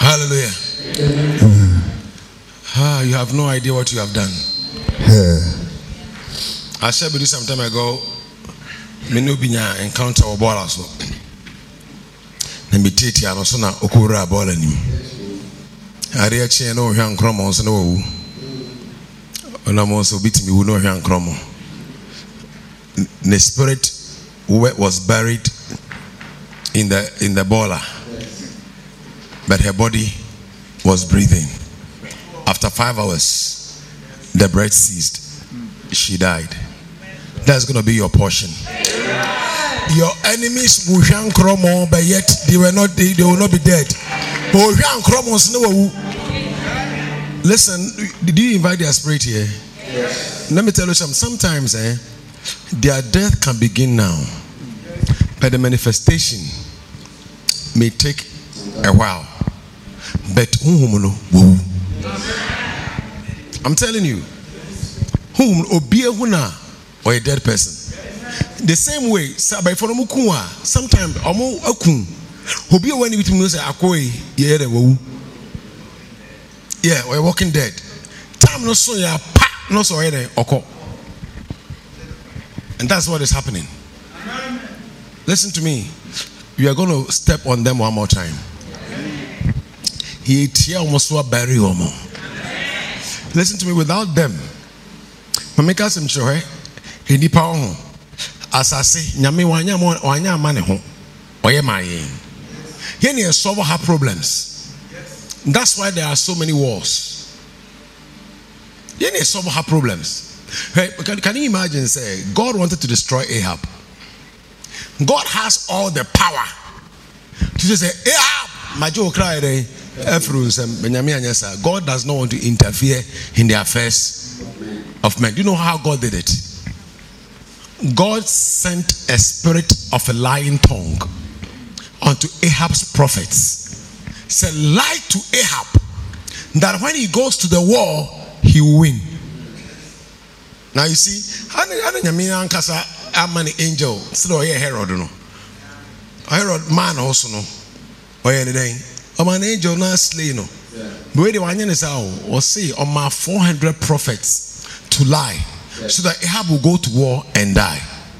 Hallelujah. You have no idea what you have done. I shared with you some time ago. Menubinya encounter or ball also. Nembititi anosona okura ball anim. Ariachi no hwan kromo so no. Onamo so bit me no hwan kromo. The spirit was buried in the baller, but her body was breathing. After 5 hours, the breath ceased. She died. That's going to be your portion. Your enemies will hang kromo, but yet they will not be dead. Listen, did you invite their spirit here? Yes. Let me tell you something. Sometimes their death can begin now, but the manifestation may take a while. But I'm telling you, whom obia huna or a dead person. The same way, sometimes omo akun obia when you say akoi yeah, we're walking dead. Time no so ya pa no so oko. And that's what is happening. Listen to me. We are going to step on them one more time. Listen to me. Without them, mameka sim chohe he nipa ho asase nyame wanya mane ho oye maye. Here ne solve her problems. That's why there are so many wars. Here ne solve her problems. Hey, can you imagine, say, God wanted to destroy Ahab. God has all the power to just say, Ahab, Majo cried, God does not want to interfere in the affairs of men. Do you know how God did it? God sent a spirit of a lying tongue unto Ahab's prophets. Said, lie to Ahab that when he goes to the war, he will win. Now you see, I'm an angel. Still, Herod, no. Herod man also no. I'm an angel, not slay no. But the one is or say on my 400 prophets to lie, so that Ahab will go to war and die.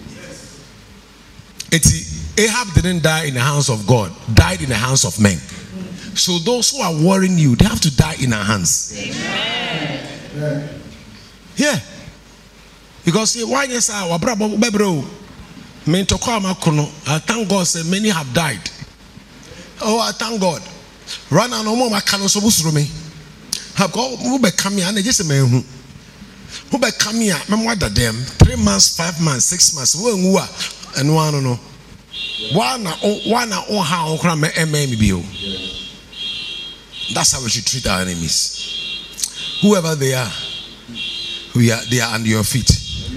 Ahab didn't die in the hands of God, died in the hands of men. So those who are warring you, they have to die in our hands. Amen. Yeah. Because why yes, I thank God say many have died. Oh, I thank God. Run on no more my canoe so me. Have God who be come here and just a man who be come here, that them 3 months, 5 months, 6 months, and one no. One how that's how we should treat our enemies. Whoever they are, they are under your feet.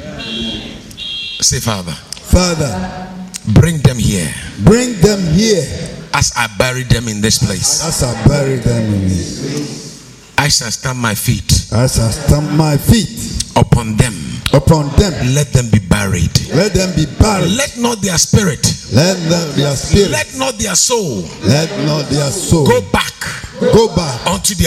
Say, Father, bring them here. Bring them here. As I bury them in this place. As I bury them in this place. I shall stamp my feet. I shall stamp my feet upon them. Upon them. Let them be buried. Let them be buried. Let not their spirit. Let not their soul. Let not their soul. Go back. Go back unto their